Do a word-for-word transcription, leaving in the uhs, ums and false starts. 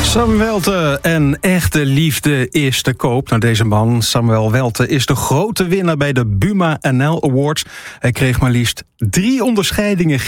Sam Welte en echte liefde is te koop. Nou, deze man, Samuel Welte, is de grote winnaar bij de Buma N L Awards. Hij kreeg maar liefst drie onderscheidingen